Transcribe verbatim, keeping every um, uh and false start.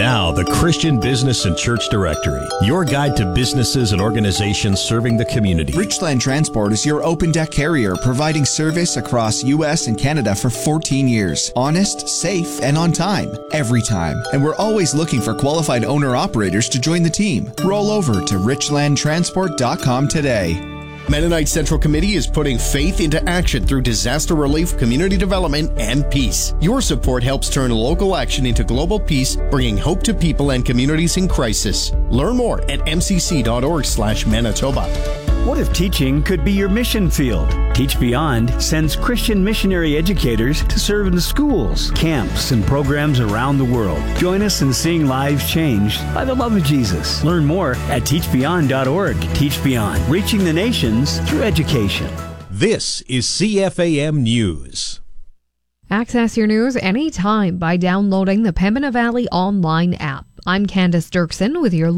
Now, the Christian Business and Church Directory, your guide to businesses and organizations serving the community. Richland Transport is your open deck carrier, providing service across U S and Canada for fourteen years. Honest, safe, and on time. Every time. And we're always looking for qualified owner-operators to join the team. Roll over to richland transport dot com today. Mennonite Central Committee is putting faith into action through disaster relief, community development, and peace. Your support helps turn local action into global peace, bringing hope to people and communities in crisis. Learn more at m c c dot org slash Manitoba. What if teaching could be your mission field? Teach Beyond sends Christian missionary educators to serve in schools, camps, and programs around the world. Join us in seeing lives changed by the love of Jesus. Learn more at teach beyond dot org. Teach Beyond, reaching the nations through education. This is C F A M News. Access your news anytime by downloading the Pembina Valley online app. I'm Candace Dirksen with your